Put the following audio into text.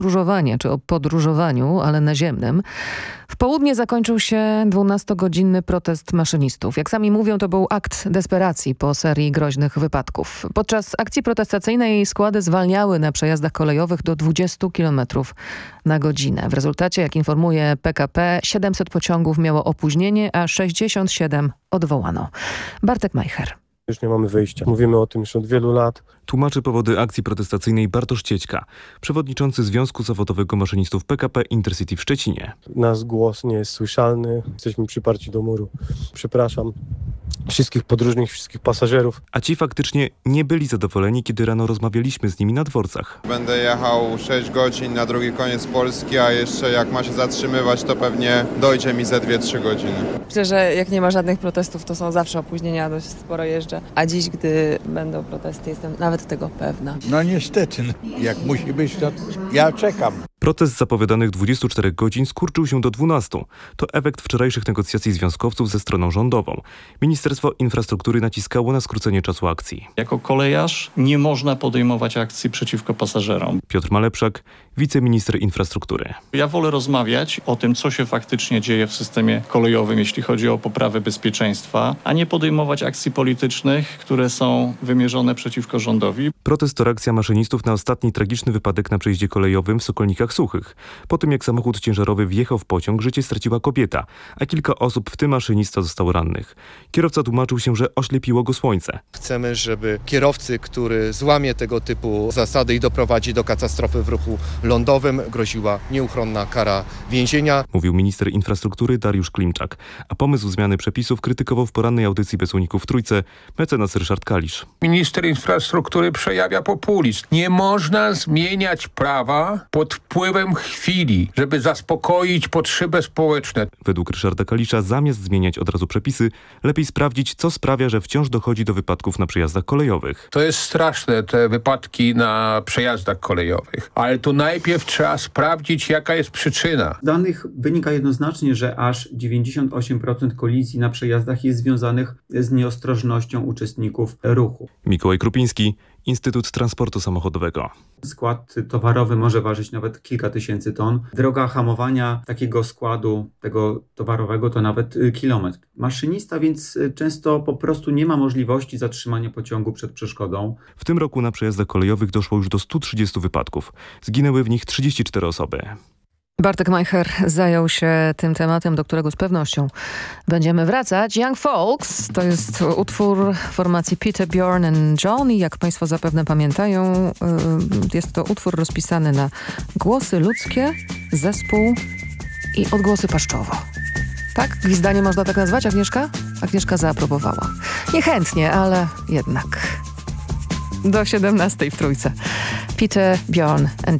podróżowanie, czy o podróżowaniu, ale naziemnym. W południe zakończył się 12-godzinny protest maszynistów. Jak sami mówią, to był akt desperacji po serii groźnych wypadków. Podczas akcji protestacyjnej składy zwalniały na przejazdach kolejowych do 20 km na godzinę. W rezultacie, jak informuje PKP, 700 pociągów miało opóźnienie, a 67 odwołano. Bartek Majcher. Już nie mamy wyjścia. Mówimy o tym już od wielu lat. Tłumaczy powody akcji protestacyjnej Bartosz Ciećka, przewodniczący Związku Zawodowego Maszynistów PKP Intercity w Szczecinie. Nasz głos nie jest słyszalny. Jesteśmy przyparci do muru. Przepraszam wszystkich podróżnych, wszystkich pasażerów. A ci faktycznie nie byli zadowoleni, kiedy rano rozmawialiśmy z nimi na dworcach. Będę jechał 6 godzin na drugi koniec Polski, a jeszcze jak ma się zatrzymywać, to pewnie dojdzie mi ze 2-3 godziny. Myślę, że jak nie ma żadnych protestów, to są zawsze opóźnienia, dość sporo jeżdżę. A dziś, gdy będą protesty, jestem nawet tego pewna. No niestety, jak musi być, to ja czekam. Protest zapowiadanych 24 godzin skurczył się do 12. To efekt wczorajszych negocjacji związkowców ze stroną rządową. Ministerstwo Infrastruktury naciskało na skrócenie czasu akcji. Jako kolejarz nie można podejmować akcji przeciwko pasażerom. Piotr Malepszak, wiceminister infrastruktury. Ja wolę rozmawiać o tym, co się faktycznie dzieje w systemie kolejowym, jeśli chodzi o poprawę bezpieczeństwa, a nie podejmować akcji politycznych, które są wymierzone przeciwko rządowi. Protest to reakcja maszynistów na ostatni tragiczny wypadek na przejeździe kolejowym w Sokolnikach Suchych. Po tym, jak samochód ciężarowy wjechał w pociąg, życie straciła kobieta, a kilka osób, w tym maszynista, zostało rannych. Kierowca tłumaczył się, że oślepiło go słońce. Chcemy, żeby kierowcy, który złamie tego typu zasady i doprowadzi do katastrofy w ruchu lądowym, groziła nieuchronna kara więzienia. Mówił minister infrastruktury Dariusz Klimczak, a pomysł zmiany przepisów krytykował w porannej audycji Bez Uników w Trójce mecenas Ryszard Kalisz. Minister infrastruktury przejawia populizm. Nie można zmieniać prawa pod wpływem chwili, żeby zaspokoić potrzeby społeczne. Według Ryszarda Kalisza zamiast zmieniać od razu przepisy, lepiej sprawdzić, co sprawia, że wciąż dochodzi do wypadków na przejazdach kolejowych. To jest straszne, te wypadki na przejazdach kolejowych. Ale tu najpierw trzeba sprawdzić, jaka jest przyczyna. Z danych wynika jednoznacznie, że aż 98% kolizji na przejazdach jest związanych z nieostrożnością uczestników ruchu. Mikołaj Krupiński, Instytut Transportu Samochodowego. Skład towarowy może ważyć nawet kilka tysięcy ton. Droga hamowania takiego składu, tego towarowego, to nawet kilometr. Maszynista więc często po prostu nie ma możliwości zatrzymania pociągu przed przeszkodą. W tym roku na przejazdach kolejowych doszło już do 130 wypadków. Zginęły w nich 34 osoby. Bartek Majcher zajął się tym tematem, do którego z pewnością będziemy wracać. Young Folks to jest utwór formacji Peter, Bjorn and John i jak Państwo zapewne pamiętają, jest to utwór rozpisany na głosy ludzkie, zespół i odgłosy paszczowo. Tak? Gwizdanie można tak nazwać, Agnieszka? Agnieszka zaaprobowała. Niechętnie, ale jednak. Do 17 w Trójce. Peter, Bjorn and